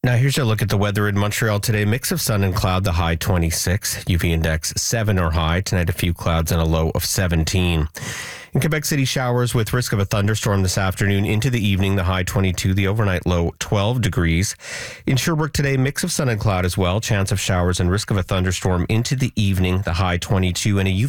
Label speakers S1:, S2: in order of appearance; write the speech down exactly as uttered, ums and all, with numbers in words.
S1: Now here's your look at the weather in Montreal today. Mix of sun and cloud, the high twenty-six. U V index seven or high. Tonight a few clouds and a low of seventeen. In Quebec City, showers with risk of a thunderstorm this afternoon into the evening, the high twenty-two, the overnight low twelve degrees. In Sherbrooke today, mix of sun and cloud as well. Chance of showers and risk of a thunderstorm into the evening, the high twenty-two, and a